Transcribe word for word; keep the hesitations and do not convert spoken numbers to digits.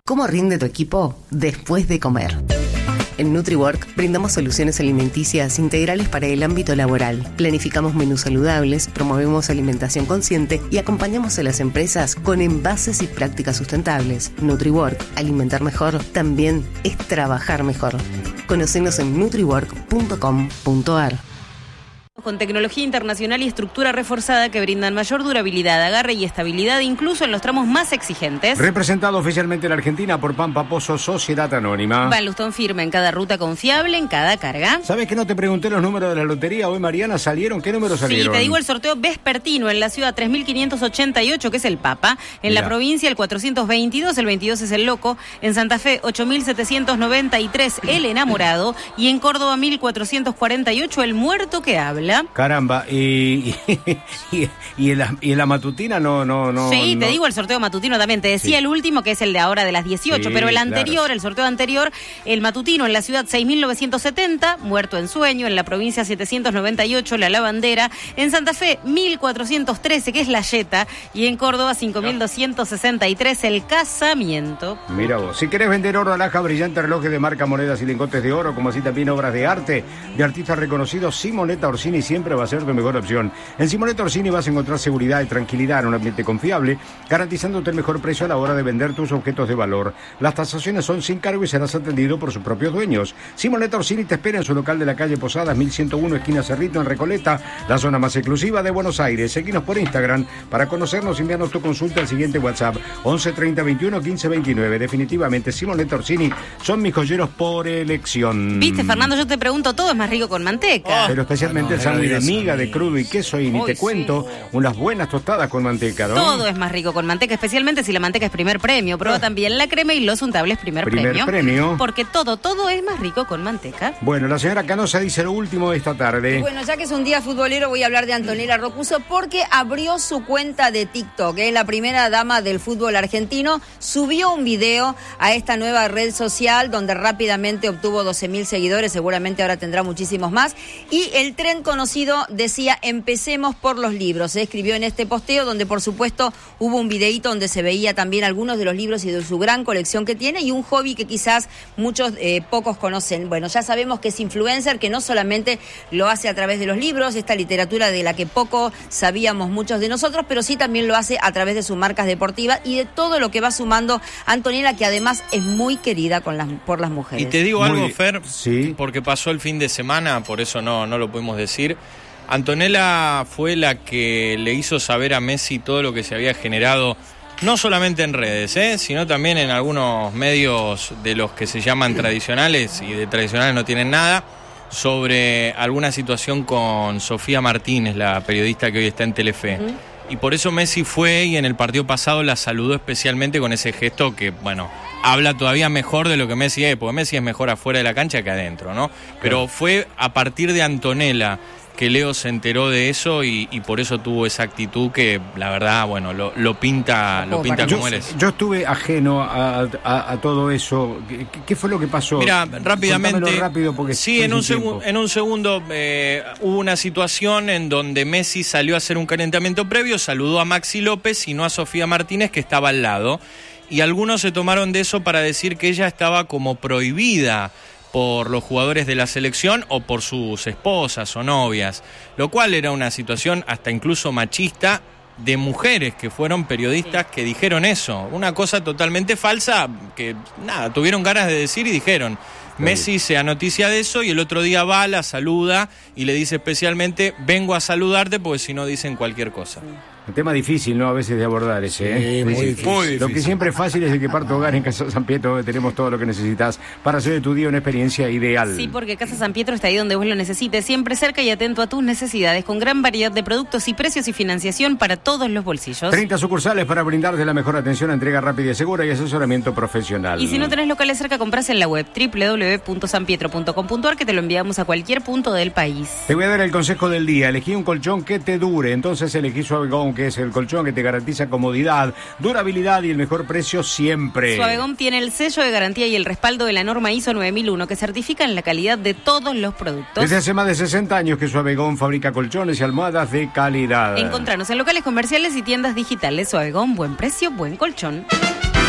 ¿Cómo rinde tu equipo después de comer? En NutriWork brindamos soluciones alimenticias integrales para el ámbito laboral. Planificamos menús saludables, promovemos alimentación consciente y acompañamos a las empresas con envases y prácticas sustentables. NutriWork, alimentar mejor, también es trabajar mejor. Conocenos en nutriwork punto com punto a r. Con tecnología internacional y estructura reforzada que brindan mayor durabilidad, agarre y estabilidad, incluso en los tramos más exigentes. Representado oficialmente en Argentina por Pampa Pozo Sociedad Anónima. Van Lustón firma en cada ruta confiable, en cada carga. ¿Sabes que no te pregunté los números de la lotería? Hoy, Mariana, ¿salieron? ¿Qué números salieron? Sí, te digo el sorteo vespertino en la ciudad tres mil quinientos ochenta y ocho, que es el Papa. En Mirá. La provincia el cuatrocientos veintidós, el veintidós es el Loco. En Santa Fe ocho mil setecientos noventa y tres, el Enamorado. Y en Córdoba mil cuatrocientos cuarenta y ocho, el Muerto que Habla. Caramba, y, y, y, y, en la, y en la matutina no... no, no sí, no. Te digo el sorteo matutino también. Te decía sí. El último, que es el de ahora de las dieciocho, sí, pero el anterior, claro. El sorteo anterior, el matutino en la ciudad seis mil novecientos setenta, Muerto en Sueño. En la provincia setecientos noventa y ocho, La Lavandera. En Santa Fe mil cuatrocientos trece, que es La Yeta. Y en Córdoba cinco mil doscientos sesenta y tres, el Casamiento. Mira vos, si querés vender oro, alhaja, brillante, relojes de marca, monedas y lingotes de oro, como así también obras de arte de artistas reconocidos, Simonetta Orsini siempre va a ser tu mejor opción. En Simonetta Orsini vas a encontrar seguridad y tranquilidad en un ambiente confiable, garantizándote el mejor precio a la hora de vender tus objetos de valor. Las tasaciones son sin cargo y serás atendido por sus propios dueños. Simonetta Orsini te espera en su local de la calle Posadas mil ciento uno, esquina Cerrito, en Recoleta, la zona más exclusiva de Buenos Aires. Seguinos por Instagram para conocernos y enviarnos tu consulta al siguiente WhatsApp: once treinta veintiuno quince veintinueve. Definitivamente, Simonetta Orsini son mis joyeros por elección. Viste, Fernando, yo te pregunto, todo es más rico con manteca. Oh, pero especialmente no, el sándwich de miga, de crudo y queso, y ni te cuento, sí. Unas buenas tostadas con manteca, ¿no? Todo es más rico con manteca, especialmente si la manteca es primer premio. Prueba ah. también la crema y los untables primer, primer premio. premio. Porque todo, todo es más rico con manteca. Bueno, la señora Canosa dice lo último de esta tarde. Y bueno, ya que es un día futbolero, voy a hablar de Antonella Rocuso porque abrió su cuenta de TikTok. Es la primera dama del fútbol argentino. Subió un video a esta nueva red social donde rápidamente obtuvo doce mil seguidores. Seguramente ahora tendrá muchísimos más. Y el tren conocido decía: empecemos por los libros. Se escribió en este posteo donde por supuesto hubo un videíto donde se veía también algunos de los libros y de su gran colección que tiene, y un hobby que quizás muchos eh, pocos conocen. Bueno, ya sabemos que es influencer, que no solamente lo hace a través de los libros, esta literatura de la que poco sabíamos muchos de nosotros, pero sí también lo hace a través de sus marcas deportivas y de todo lo que va sumando Antonella, que además es muy querida con las, por las mujeres. Y te digo muy, algo, Fer, sí. porque pasó el fin de semana, por eso no, no lo pudimos decir. Antonella fue la que le hizo saber a Messi todo lo que se había generado, no solamente en redes, ¿eh? sino también en algunos medios de los que se llaman tradicionales, y de tradicionales no tienen nada, sobre alguna situación con Sofía Martínez, la periodista que hoy está en Telefe. Uh-huh. Y por eso Messi fue, y en el partido pasado la saludó especialmente con ese gesto que, bueno, habla todavía mejor de lo que Messi es, porque Messi es mejor afuera de la cancha que adentro, ¿no? Pero claro. Fue a partir de Antonella que Leo se enteró de eso y, y por eso tuvo esa actitud que, la verdad, bueno, lo, lo pinta, lo pinta como él es. Yo estuve ajeno a, a, a todo eso. ¿Qué, ¿Qué fue lo que pasó? Mira, rápidamente. Rápido porque sí, en un, segu- en un segundo eh, hubo una situación en donde Messi salió a hacer un calentamiento previo, saludó a Maxi López y no a Sofía Martínez, que estaba al lado. Y algunos se tomaron de eso para decir que ella estaba como prohibida por los jugadores de la selección o por sus esposas o novias, lo cual era una situación hasta incluso machista de mujeres que fueron periodistas que dijeron eso, una cosa totalmente falsa que nada, tuvieron ganas de decir y dijeron. Messi se anoticia de eso y el otro día va, la saluda y le dice especialmente: vengo a saludarte porque si no dicen cualquier cosa. Un tema difícil, ¿no? A veces de abordar ese, ¿eh? Sí, muy difícil. Muy difícil. Lo que siempre es fácil es de que Parto Hogar en Casa San Pietro tenemos todo lo que necesitas para hacer de tu día una experiencia ideal. Sí, porque Casa San Pietro está ahí donde vos lo necesites, siempre cerca y atento a tus necesidades, con gran variedad de productos y precios y financiación para todos los bolsillos. treinta sucursales para brindarte la mejor atención, entrega rápida y segura y asesoramiento profesional. Y si no tenés locales cerca, compras en la web doble u doble u doble u punto san pietro punto com punto a r, que te lo enviamos a cualquier punto del país. Te voy a dar el consejo del día. Elegí un colchón que te dure. Entonces elegí Suavegón, que es el colchón que te garantiza comodidad, durabilidad y el mejor precio siempre. Suavegón tiene el sello de garantía y el respaldo de la norma I S O nueve mil uno, que certifican la calidad de todos los productos. Desde hace más de sesenta años que Suavegón fabrica colchones y almohadas de calidad. Encontranos en locales comerciales y tiendas digitales. Suavegón, buen precio, buen colchón.